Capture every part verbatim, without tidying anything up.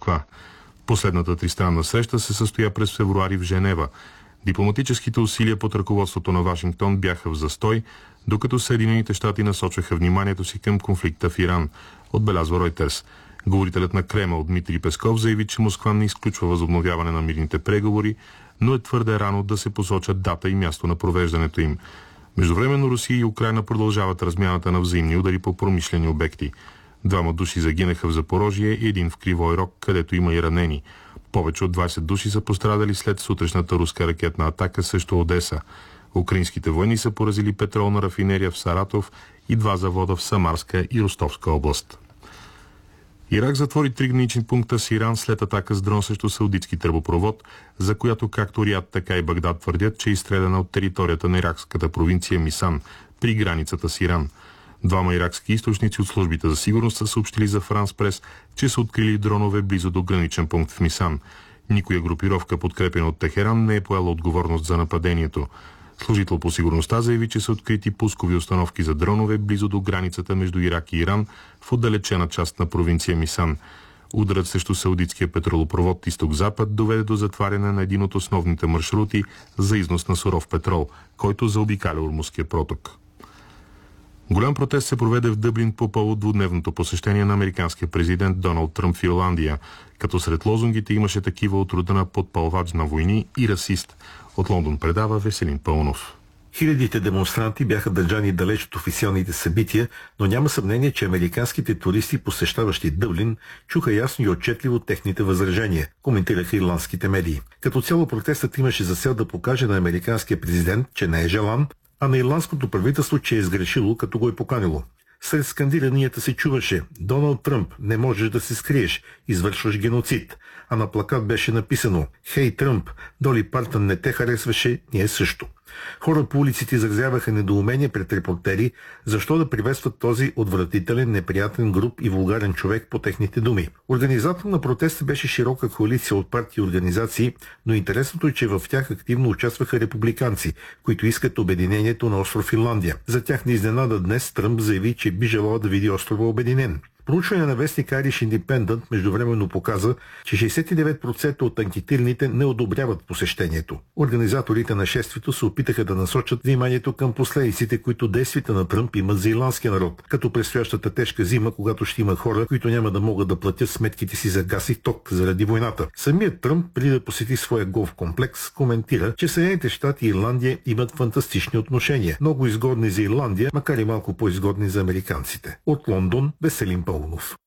Москва. Последната тристранна среща се състоя през февруари в Женева. Дипломатическите усилия под ръководството на Вашингтон бяха в застой, докато Съединените щати насочваха вниманието си към конфликта в Иран, отбелязва Ройтерс. Говорителят на Кремъл Дмитрий Песков заяви, че Москва не изключва възобновяване на мирните преговори, но е твърде рано да се посочат дата и място на провеждането им. Междувременно Русия и Украйна продължават размяната на взаимни удари по промишлени обекти. Двама души загинаха в Запорожие и един в Кривой Рог, където има и ранени. Повече от двайсет души са пострадали след сутрешната руска ракетна атака срещу Одеса. Украинските войни са поразили петролна рафинерия в Саратов и два завода в Самарска и Ростовска област. Ирак затвори три гранични пункта с Иран след атака с дрон срещу саудитски тръбопровод, за която както Риад, така и Багдад твърдят, че е изстреляна от територията на иракската провинция Мисан, при границата с Иран. Двама иракски източници от службите за сигурност са съобщили за Франс Прес, че са открили дронове близо до граничен пункт в Мисан. Никоя групировка, подкрепена от Техеран, не е поела отговорност за нападението. Служител по сигурността заяви, че са открити пускови установки за дронове близо до границата между Ирак и Иран в отдалечена част на провинция Мисан. Ударът срещу саудитския петролопровод Изток-Запад доведе до затваряне на един от основните маршрути за износ на суров петрол, който заобикаля Ормузския проток. Голям протест се проведе в Дъблин по повод двудневното посещение на американския президент Доналд Тръмп в Ирландия, като сред лозунгите имаше такива от рода на подпалвач на войни и расист. От Лондон предава Веселин Пълнов. Хилядите демонстранти бяха държани далеч от официалните събития, но няма съмнение, че американските туристи, посещаващи Дъблин, чуха ясно и отчетливо техните възражения, коментираха ирландските медии. Като цяло протестът имаше за цел да покаже на американския президент, че не е желан, а на ирландското правителство, че е сгрешило, като го е поканило. Сред скандиранията се чуваше: Доналд Тръмп, не можеш да се скриеш, извършваш геноцид. А на плакат беше написано: Хей, Тръмп, Доли Партън не те харесваше, ние също. Хора по улиците изразяваха недоумение пред репортери, защо да приветстват този отвратителен, неприятен, груб и вулгарен човек, по техните думи. Организатор на протеста беше широка коалиция от партии и организации, но интересното е, че в тях активно участваха републиканци, които искат обединението на остров Ирландия. За тях не изненада днес Тръмп заяви, че би желал да види острова обединен. Проучване на вестник Irish Independent междувременно показа, че шейсет и девет процента от анкетираните не одобряват посещението. Организаторите на шествието се опитаха да насочат вниманието към последиците, които действията на Тръмп имат за ирландския народ, като предстоящата тежка зима, когато ще има хора, които няма да могат да платят сметките си за газ и ток заради войната. Самият Тръмп, преди да посети своя голф комплекс, коментира, че Съединените щати и Ирландия имат фантастични отношения, много изгодни за Ирландия, макар и малко по-изгодни за американците. От Лондон, Веселин Пълнов.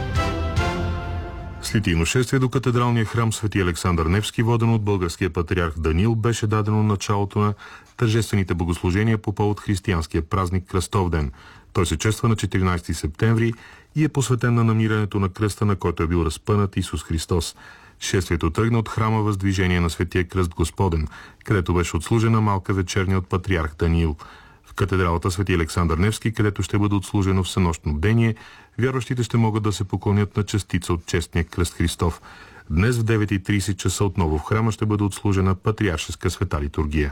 С литийно шествие до катедралния храм Свети Александър Невски, водено от българския патриарх Даниил, беше дадено началото на тържествените богослужения по повод християнския празник Кръстовден. Той се чества на четиринайсети септември и е посветен на намирането на кръста, на който е бил разпънат Исус Христос. Шествието тръгна от храма Въздвижение на Светия кръст Господен, където беше отслужена малка вечерня от патриарх Даниил. В катедралата Свети Александър Невски, където ще бъде отслужено всенощно бдение, вярващите ще могат да се поклонят на частица от честния кръст Христов. Днес в девет и трийсет часа отново в храма ще бъде отслужена патриаршеска света литургия.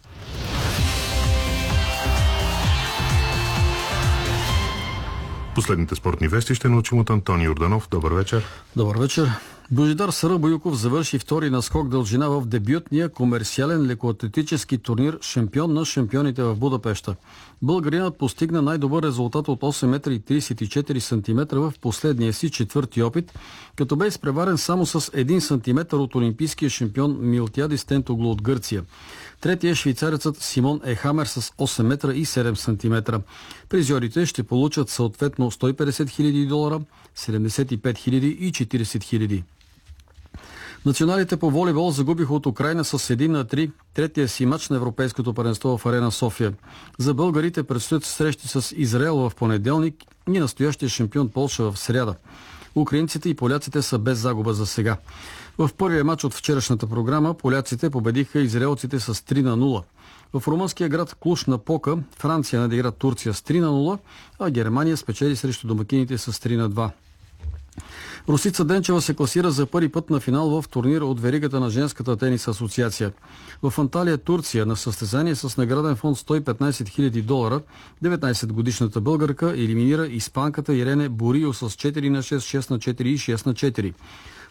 Последните спортни вести ще научим от Антони Йорданов. Добър вечер. Добър вечер. Божидар Сарабоюков завърши втори наскок дължина в дебютния комерциален лекоатлетически турнир шампион на шампионите в Будапеща. Българинът постигна най-добър резултат от осем метра и трийсет и четири сантиметра в последния си четвърти опит, като бе изпреварен само с един сантиметър от олимпийския шампион Милтиадис Тентоглу от Гърция. Третия е швейцарецът Симон Ехамер с осем метра и седем сантиметра. Призьорите ще получат съответно сто и петдесет хиляди долара, седемдесет и пет хиляди и четирийсет хиляди. Националите по волейбол загубиха от Украйна с един на три третия си мач на Европейското първенство в Арена София. За българите предстоят срещи с Израел в понеделник и настоящия шампион Полша в сряда. Украинците и поляците са без загуба за сега. В първия мач от вчерашната програма поляците победиха израелците с три на нула. В румънския град Клуж на Пока Франция надигра Турция с три на нула, а Германия спечели срещу домакините с три на два. Русица Денчева се класира за първи път на финал в турнира от веригата на женската тенис асоциация. В Анталия, Турция, на състезание с награден фонд сто и петнайсет хиляди долара, деветнайсетгодишната българка елиминира испанката Ирене Борио с четири на шест, шест на четири и шест на четири.